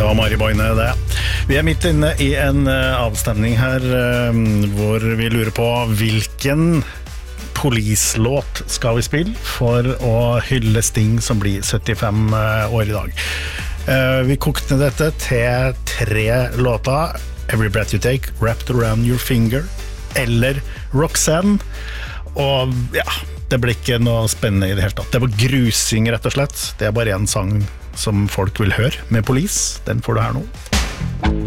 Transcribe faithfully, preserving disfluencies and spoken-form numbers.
var Mari Boine det. Vi er midt inne i en avstemning her hvor vi lurer på hvilken Police-låt skal vi spille for å hylle Sting som blir syttifem år i dag. Vi kokte dette til tre låter. Every Breath You Take, Wrapped Around Your Finger eller Roxanne. Og ja, det ble ikke noe spennende i det hele tatt. Det var grusing rett og slett. Det er bare en sang som folk vil høre med Police. Den får du her nå.